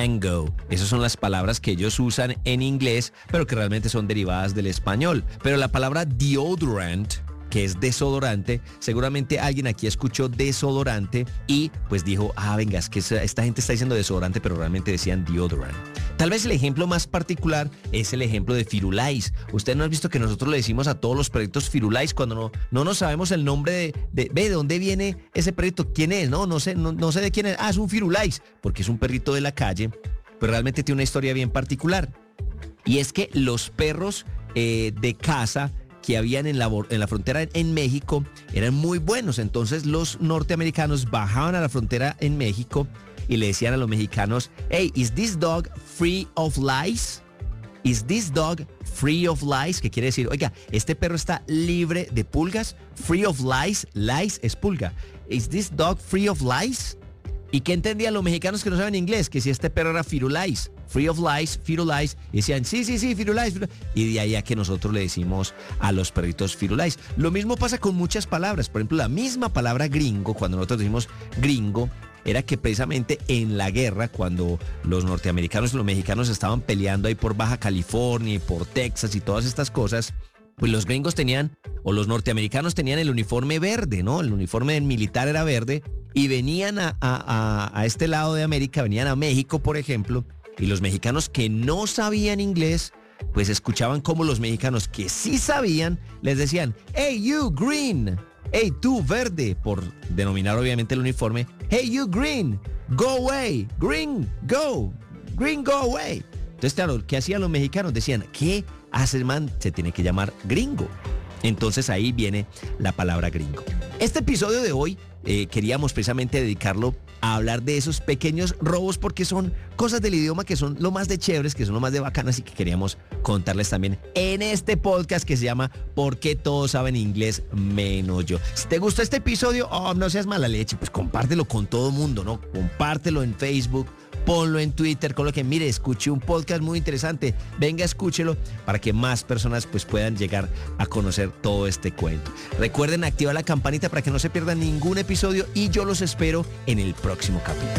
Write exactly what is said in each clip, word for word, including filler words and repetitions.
mango. Esas son las palabras que ellos usan en inglés, pero que realmente son derivadas del español. Pero la palabra deodorant, que es desodorante, seguramente alguien aquí escuchó desodorante y pues dijo, ah, venga, es que esta gente está diciendo desodorante, pero realmente decían deodorant. Tal vez el ejemplo más particular es el ejemplo de Firulais. Usted no ha visto que nosotros le decimos a todos los perritos Firulais cuando no, no nos sabemos el nombre de, de, ve, ¿de dónde viene ese perrito? ¿Quién es? No, no sé, no, no sé de quién es. Ah, es un Firulais, porque es un perrito de la calle, pero realmente tiene una historia bien particular. Y es que los perros eh, de casa que habían en la, en la frontera en México eran muy buenos. Entonces los norteamericanos bajaban a la frontera en México y le decían a los mexicanos, hey, is this dog free of lice? Is this dog free of lice? ¿Qué quiere decir? Oiga, este perro está libre de pulgas. Free of lice, lice es pulga. Is this dog free of lice? ¿Y qué entendían los mexicanos que no saben inglés? Que si este perro era Firulais, free of lice, Firulais, y decían, sí, sí, sí, Firulais, Firulais. Y de ahí a que nosotros le decimos a los perritos Firulais. Lo mismo pasa con muchas palabras. Por ejemplo, la misma palabra gringo, cuando nosotros decimos gringo, era que precisamente en la guerra, cuando los norteamericanos y los mexicanos estaban peleando ahí por Baja California y por Texas y todas estas cosas, pues los gringos tenían, o los norteamericanos tenían el uniforme verde, ¿no? El uniforme del militar era verde, y venían a, a, a este lado de América, venían a México, por ejemplo, y los mexicanos que no sabían inglés, pues escuchaban como los mexicanos que sí sabían, les decían, hey you green, hey tú verde, por denominar obviamente el uniforme, hey you green, go away, green, go, green, go away. Entonces, claro, ¿qué hacían los mexicanos? Decían, ¿qué hace el man? Se tiene que llamar gringo. Entonces ahí viene la palabra gringo. Este episodio de hoy eh, queríamos precisamente dedicarlo a hablar de esos pequeños robos porque son cosas del idioma que son lo más de chéveres, que son lo más de bacanas y que queríamos contarles también en este podcast que se llama ¿Por qué todos saben inglés menos yo? Si te gustó este episodio, oh, no seas mala leche, pues compártelo con todo mundo, ¿no? Compártelo en Facebook, ponlo en Twitter, con lo que mire, escuché un podcast muy interesante, venga, escúchelo para que más personas pues puedan llegar a conocer todo este cuento. Recuerden activar la campanita para que no se pierdan ningún episodio y yo los espero en el próximo capítulo.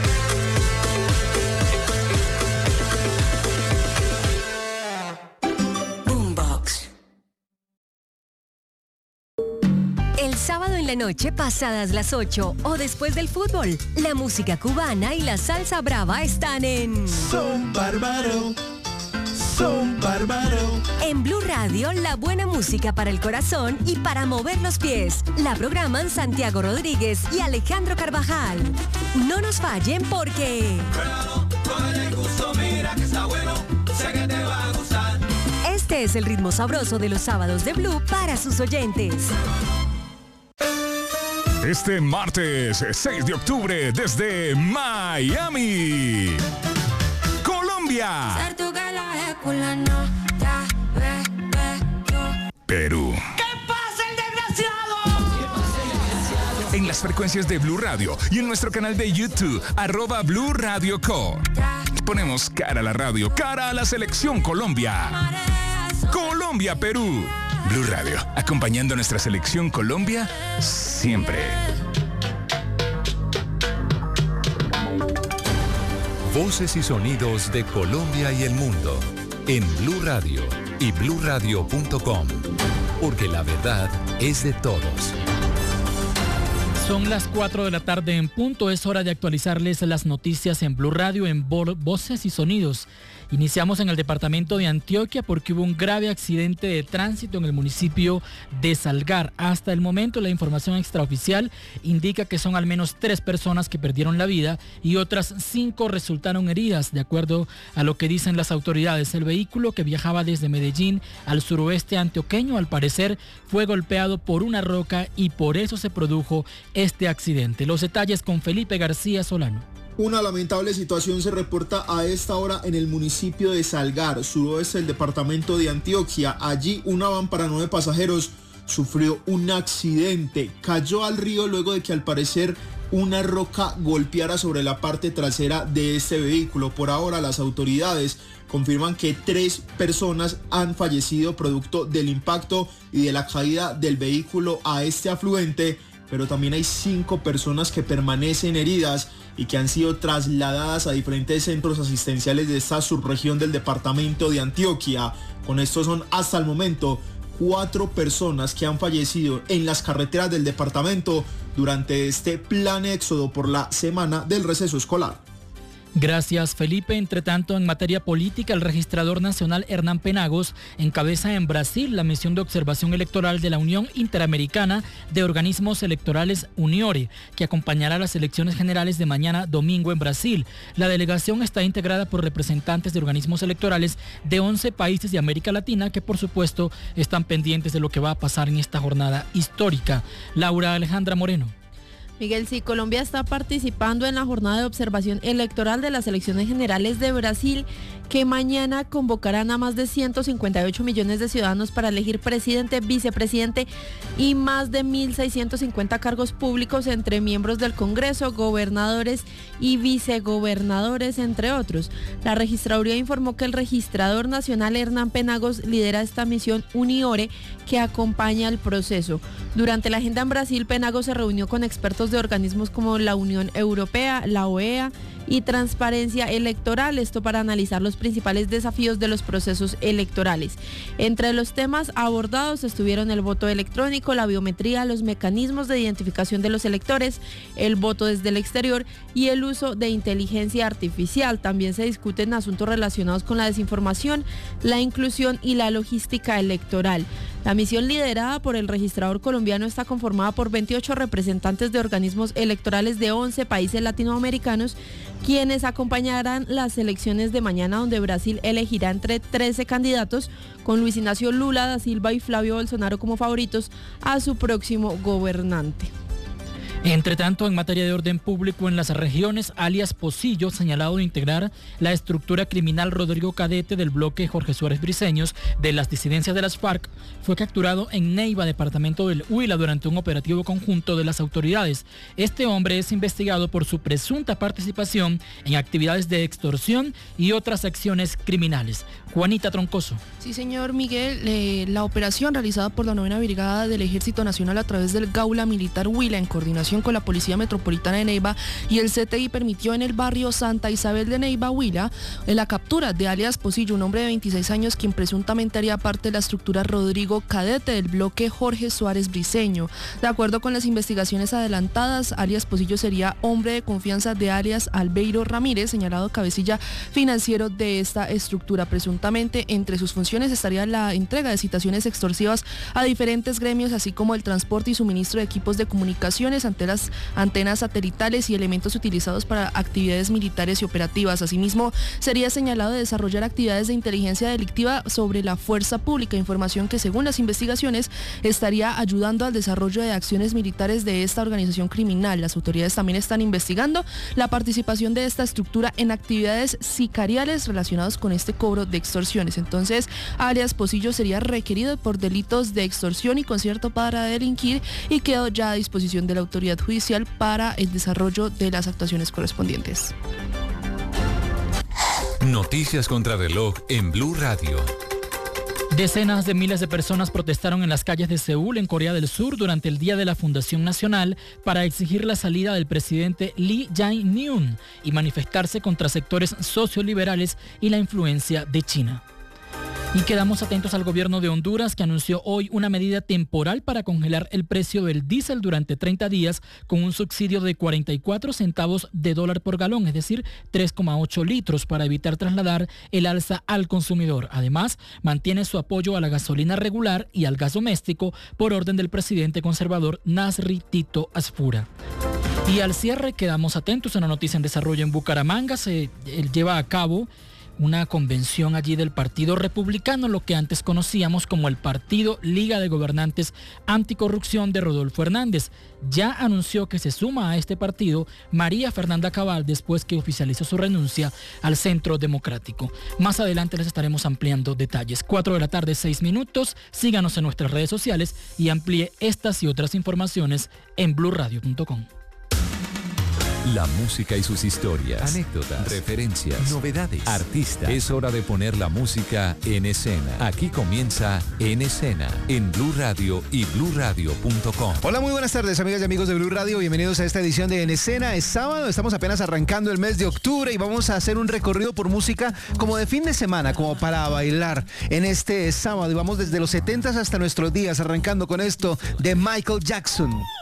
Sábado en la noche pasadas las ocho o después del fútbol, la música cubana y la salsa brava están en Son Bárbaro, Son Bárbaro. En Blue Radio, la buena música para el corazón y para mover los pies. La programan Santiago Rodríguez y Alejandro Carvajal. No nos fallen porque este es el ritmo sabroso de los sábados de Blue para sus oyentes. Este martes seis de octubre desde Miami, Colombia, Perú. ¿Qué pasa, el desgraciado? En las frecuencias de Blue Radio y en nuestro canal de YouTube, arroba Blue Radio Co. Ponemos cara a la radio, cara a la selección Colombia. Colombia, Perú. Blue Radio, acompañando a nuestra selección Colombia siempre. Voces y sonidos de Colombia y el mundo en Blue Radio y blue radio punto com, porque la verdad es de todos. Son las cuatro de la tarde en punto, es hora de actualizarles las noticias en Blue Radio en Bo- Voces y Sonidos. Iniciamos en el departamento de Antioquia porque hubo un grave accidente de tránsito en el municipio de Salgar. Hasta el momento la información extraoficial indica que son al menos tres personas que perdieron la vida y otras cinco resultaron heridas, de acuerdo a lo que dicen las autoridades. El vehículo que viajaba desde Medellín al suroeste antioqueño al parecer fue golpeado por una roca y por eso se produjo este accidente. Los detalles con Felipe García Solano. Una lamentable situación se reporta a esta hora en el municipio de Salgar, suroeste del departamento de Antioquia. Allí una van para nueve pasajeros sufrió un accidente. Cayó al río luego de que al parecer una roca golpeara sobre la parte trasera de este vehículo. Por ahora las autoridades confirman que tres personas han fallecido producto del impacto y de la caída del vehículo a este afluente pero también hay cinco personas que permanecen heridas y que han sido trasladadas a diferentes centros asistenciales de esta subregión del departamento de Antioquia. Con esto son hasta el momento cuatro personas que han fallecido en las carreteras del departamento durante este plan éxodo por la semana del receso escolar. Gracias, Felipe. Entre tanto, en materia política, el registrador nacional Hernán Penagos encabeza en Brasil la misión de observación electoral de la Unión Interamericana de Organismos Electorales UNIORE, que acompañará las elecciones generales de mañana domingo en Brasil. La delegación está integrada por representantes de organismos electorales de once países de América Latina que, por supuesto, están pendientes de lo que va a pasar en esta jornada histórica. Laura Alejandra Moreno. Miguel, sí, Colombia está participando en la jornada de observación electoral de las elecciones generales de Brasil, que mañana convocarán a más de ciento cincuenta y ocho millones de ciudadanos para elegir presidente, vicepresidente y más de mil seiscientos cincuenta cargos públicos entre miembros del Congreso, gobernadores y vicegobernadores, entre otros. La registraduría informó que el registrador nacional Hernán Penagos lidera esta misión UNIORE que acompaña el proceso. Durante la agenda en Brasil, Penagos se reunió con expertos de organismos como la Unión Europea, la O E A y Transparencia Electoral, esto para analizar los principales desafíos de los procesos electorales. Entre los temas abordados estuvieron el voto electrónico, la biometría, los mecanismos de identificación de los electores, el voto desde el exterior y el uso de inteligencia artificial. También se discuten asuntos relacionados con la desinformación, la inclusión y la logística electoral. La misión liderada por el registrador colombiano está conformada por veintiocho representantes de organismos electorales de once países latinoamericanos, quienes acompañarán las elecciones de mañana, donde Brasil elegirá entre trece candidatos, con Luis Ignacio Lula da Silva y Flavio Bolsonaro como favoritos a su próximo gobernante. Entre tanto, en materia de orden público en las regiones, alias Pocillo, señalado de integrar la estructura criminal Rodrigo Cadete del bloque Jorge Suárez Briceños de las disidencias de las FARC, fue capturado en Neiva, departamento del Huila, durante un operativo conjunto de las autoridades. Este hombre es investigado por su presunta participación en actividades de extorsión y otras acciones criminales. Juanita Troncoso. Sí, señor Miguel, eh, la operación realizada por la novena Brigada del Ejército Nacional a través del Gaula Militar Huila, en coordinación con la Policía Metropolitana de Neiva y el C T I, permitió en el barrio Santa Isabel de Neiva, Huila, la captura de alias Pocillo, un hombre de veintiséis años quien presuntamente haría parte de la estructura Rodrigo Cadete del bloque Jorge Suárez Briceño. De acuerdo con las investigaciones adelantadas, alias Pocillo sería hombre de confianza de alias Albeiro Ramírez, señalado cabecilla financiero de esta estructura. Presuntamente entre sus funciones estaría la entrega de citaciones extorsivas a diferentes gremios, así como el transporte y suministro de equipos de comunicaciones, antenas, antenas satelitales y elementos utilizados para actividades militares y operativas. Asimismo, sería señalado de desarrollar actividades de inteligencia delictiva sobre la fuerza pública, información que, según las investigaciones, estaría ayudando al desarrollo de acciones militares de esta organización criminal. Las autoridades también están investigando la participación de esta estructura en actividades sicariales relacionadas con este cobro de extorsiones. Entonces, alias Pocillo sería requerido por delitos de extorsión y concierto para delinquir y quedó ya a disposición de la autoridad judicial para el desarrollo de las actuaciones correspondientes. Noticias contra reloj en Blue Radio. Decenas de miles de personas protestaron en las calles de Seúl, en Corea del Sur, durante el Día de la Fundación Nacional para exigir la salida del presidente Lee Jae-myung y manifestarse contra sectores socioliberales y la influencia de China. Y quedamos atentos al gobierno de Honduras, que anunció hoy una medida temporal para congelar el precio del diésel durante treinta días con un subsidio de cuarenta y cuatro centavos de dólar por galón, es decir, tres coma ocho litros, para evitar trasladar el alza al consumidor. Además, mantiene su apoyo a la gasolina regular y al gas doméstico por orden del presidente conservador Nasri Tito Asfura. Y al cierre quedamos atentos a una noticia en desarrollo en Bucaramanga. Se él lleva a cabo una convención allí del Partido Republicano, lo que antes conocíamos como el Partido Liga de Gobernantes Anticorrupción de Rodolfo Hernández. Ya anunció que se suma a este partido María Fernanda Cabal después que oficializó su renuncia al Centro Democrático. Más adelante les estaremos ampliando detalles. cuatro de la tarde, seis minutos. Síganos en nuestras redes sociales y amplíe estas y otras informaciones en blue radio punto com. La música y sus historias, anécdotas, referencias, novedades, artistas. Es hora de poner la música en escena. Aquí comienza En Escena, en Blue Radio y blue radio punto com. Hola, muy buenas tardes, amigas y amigos de Blue Radio. Bienvenidos a esta edición de En Escena. Es sábado, estamos apenas arrancando el mes de octubre y vamos a hacer un recorrido por música como de fin de semana, como para bailar en este sábado. Y vamos desde los setentas hasta nuestros días, arrancando con esto de Michael Jackson.